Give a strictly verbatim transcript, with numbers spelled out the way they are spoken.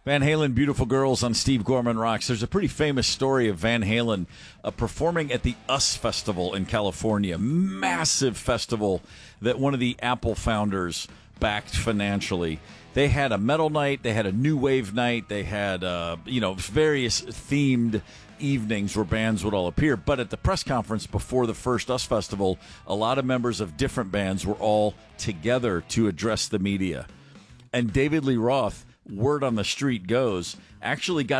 Van Halen, Beautiful Girls on Steve Gorman Rocks. There's a pretty famous story of Van Halen uh, performing at the US Festival in California. Massive festival that one of the Apple founders backed financially. They had a metal night, they had a new wave night, they had uh, you know various themed evenings where bands would all appear. But at the press conference before the first US Festival, a lot of members of different bands were all together to address the media. And David Lee Roth, word on the street goes, actually got